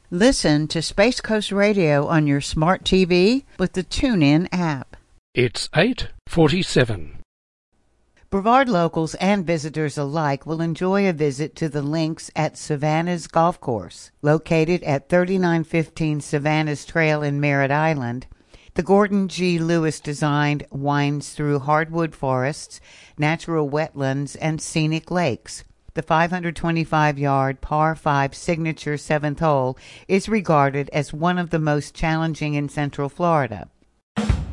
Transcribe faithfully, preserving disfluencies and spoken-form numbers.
Listen to Space Coast Radio on your smart T V with the TuneIn app. It's eight forty-seven. Brevard locals and visitors alike will enjoy a visit to the links at Savannah's Golf Course. Located at thirty-nine fifteen Savannah's Trail in Merritt Island, the Gordon G. Lewis designed winds through hardwood forests, natural wetlands, and scenic lakes. The five hundred twenty-five yard par five signature seventh hole is regarded as one of the most challenging in Central Florida.